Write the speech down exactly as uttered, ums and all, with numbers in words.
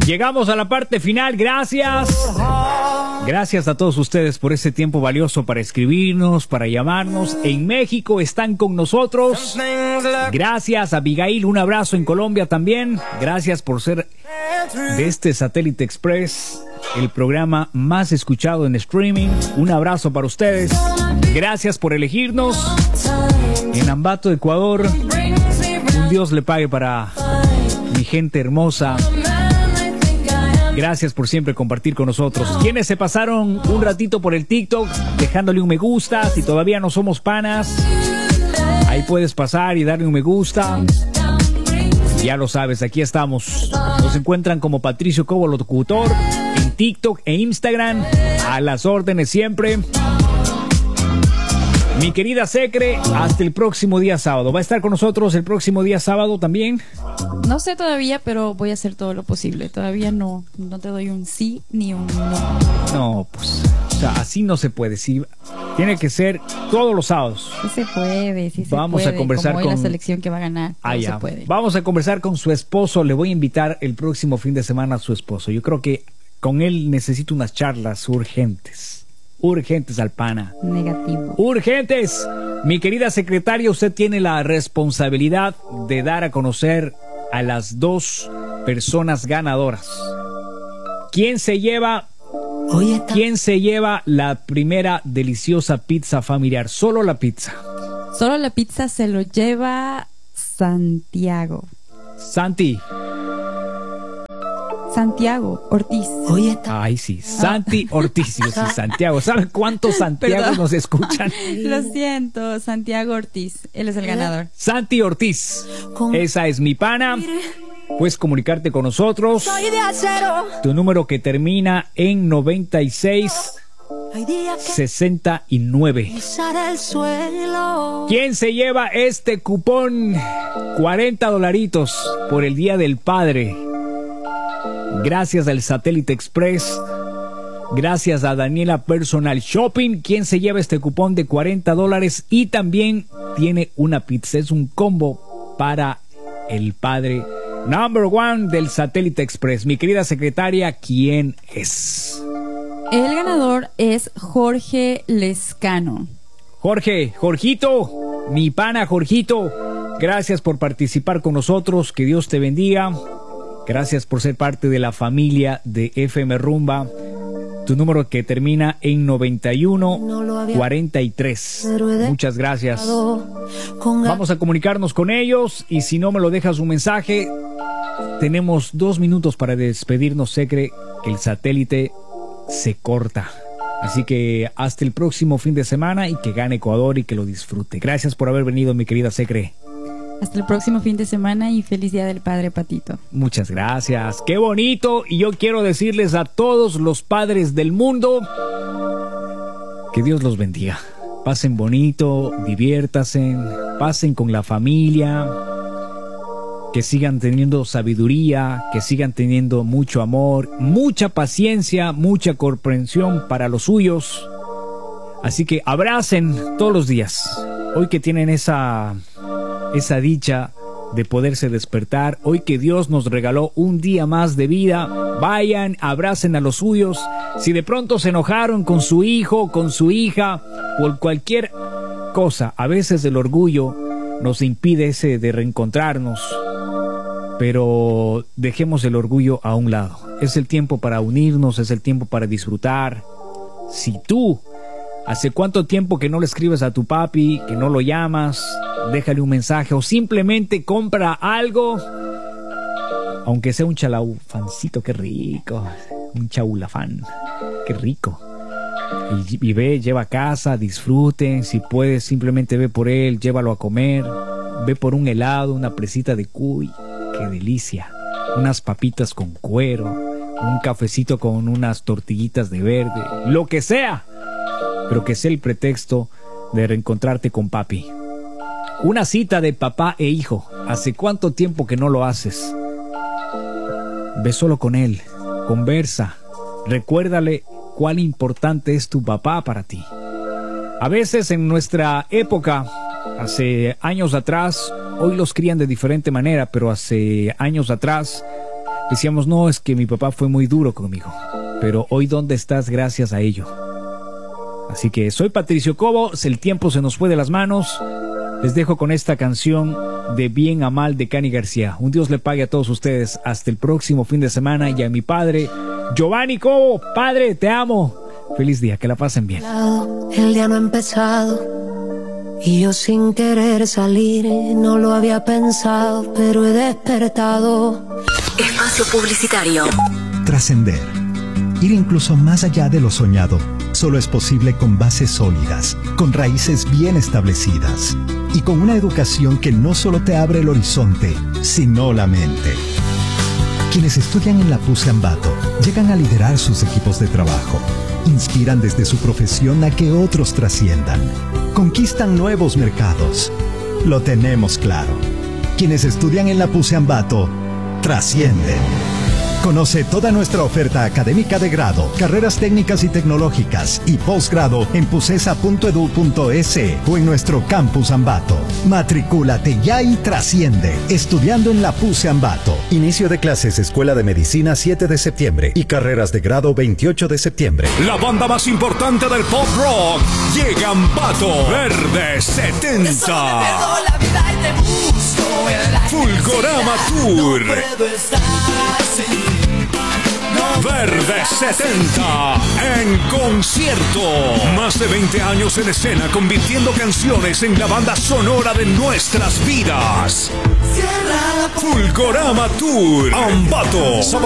Llegamos a la parte final. Gracias. Gracias a todos ustedes por ese tiempo valioso para escribirnos, para llamarnos. En México están con nosotros. Gracias, Abigail. Un abrazo en Colombia también. Gracias por ser de este Satélite Express, el programa más escuchado en streaming. Un abrazo para ustedes. Gracias por elegirnos. En Ambato, Ecuador. Un Dios le pague para mi gente hermosa. Gracias por siempre compartir con nosotros. Quienes se pasaron un ratito por el TikTok dejándole un me gusta, si todavía no somos panas, ahí puedes pasar y darle un me gusta. Ya lo sabes, aquí estamos. Nos encuentran como Patricio Cobo Locutor en TikTok e Instagram. A las órdenes siempre. Mi querida Secre, hasta el próximo día sábado. ¿Va a estar con nosotros el próximo día sábado también? No sé todavía, pero voy a hacer todo lo posible. Todavía no, no te doy un sí ni un no. No, pues, o sea, así no se puede. Sí, tiene que ser todos los sábados. Sí se puede, sí se Vamos puede. a conversar como con hoy la selección que va a ganar. Ah, ya. Se puede. Vamos a conversar con su esposo. Le voy a invitar el próximo fin de semana a su esposo. Yo creo que con él necesito unas charlas urgentes. Urgentes, Alpana. Negativo. Urgentes. Mi querida secretaria, usted tiene la responsabilidad de dar a conocer a las dos personas ganadoras. ¿Quién se lleva, quién se lleva la primera deliciosa pizza familiar? Solo la pizza. Solo la pizza se lo lleva Santiago. Santi. Santiago Ortiz. Ay, sí, Santi Ortiz. Yo soy Santiago. ¿Sabe cuántos Santiagos nos escuchan? Lo siento, Santiago Ortiz. Él es el ganador. Santi Ortiz. Esa es mi pana. Puedes comunicarte con nosotros. Tu número que termina en noventa y seis sesenta y nueve. ¿Quién se lleva este cupón? cuarenta dolaritos por el Día del Padre. Gracias al Satélite Express. Gracias a Daniela Personal Shopping. ¿Quién se lleva este cupón de cuarenta dólares? Y también tiene una pizza. Es un combo para el padre number one del Satélite Express. Mi querida secretaria, ¿quién es? El ganador es Jorge Lescano. Jorge, Jorgito, mi pana Jorgito, gracias por participar con nosotros. Que Dios te bendiga. Gracias por ser parte de la familia de F M Rumba. Tu número que termina en noventa y uno cuarenta y tres. Muchas gracias. Vamos a comunicarnos con ellos y si no me lo dejas un mensaje, tenemos dos minutos para despedirnos, Secre, que el satélite se corta. Así que hasta el próximo fin de semana y que gane Ecuador y que lo disfrute. Gracias por haber venido, mi querida Secre. Hasta el próximo fin de semana y feliz Día del Padre, Patito. Muchas gracias. ¡Qué bonito! Y yo quiero decirles a todos los padres del mundo que Dios los bendiga. Pasen bonito, diviértanse, pasen con la familia, que sigan teniendo sabiduría, que sigan teniendo mucho amor, mucha paciencia, mucha comprensión para los suyos. Así que abracen todos los días. Hoy que tienen esa... esa dicha de poderse despertar, hoy que Dios nos regaló un día más de vida, vayan, abracen a los suyos. Si de pronto se enojaron con su hijo, con su hija, por cualquier cosa, a veces el orgullo nos impide ese de reencontrarnos, pero dejemos el orgullo a un lado. Es el tiempo para unirnos, es el tiempo para disfrutar. Si tú, ¿hace cuánto tiempo que no le escribes a tu papi, que no lo llamas? Déjale un mensaje o simplemente compra algo, aunque sea un chalaufancito, qué rico, un chaulafán, qué rico. Y, y ve, lleva a casa, disfruten, si puedes simplemente ve por él, llévalo a comer, ve por un helado, una presita de cuy, qué delicia, unas papitas con cuero, un cafecito con unas tortillitas de verde, lo que sea, pero que sea el pretexto de reencontrarte con papi. Una cita de papá e hijo. ¿Hace cuánto tiempo que no lo haces? Ve solo con él, conversa, recuérdale cuán importante es tu papá para ti. A veces en nuestra época, hace años atrás, hoy los crían de diferente manera, pero hace años atrás Decíamos, no, es que mi papá fue muy duro conmigo, pero hoy ¿dónde estás gracias a ello? Así que soy Patricio Cobos, el tiempo se nos fue de las manos. Les dejo con esta canción de Bien a Mal de Cani García. Un Dios le pague a todos ustedes. Hasta el próximo fin de semana. Y a mi padre, Giovanni Cobo, padre, te amo. Feliz día, que la pasen bien. El día no ha empezado y yo sin querer salir no lo había pensado, pero he despertado. Espacio publicitario. Trascender. Ir incluso más allá de lo soñado solo es posible con bases sólidas, con raíces bien establecidas y con una educación que no solo te abre el horizonte, sino la mente. Quienes estudian en la P U C Ambato llegan a liderar sus equipos de trabajo, inspiran desde su profesión a que otros trasciendan, conquistan nuevos mercados. Lo tenemos claro. Quienes estudian en la P U C Ambato trascienden. Conoce toda nuestra oferta académica de grado, carreras técnicas y tecnológicas y posgrado en pusesa punto edu punto es o en nuestro campus Ambato. Matricúlate ya y trasciende, estudiando en la P U C Ambato. Inicio de clases Escuela de Medicina siete de septiembre y carreras de grado veintiocho de septiembre. La banda más importante del pop rock llega a Ambato. Verde setenta. Fulgorama Tour. Verde setenta en concierto. Más de veinte años en escena, convirtiendo canciones en la banda sonora de nuestras vidas. Fulgorama Tour, Ambato.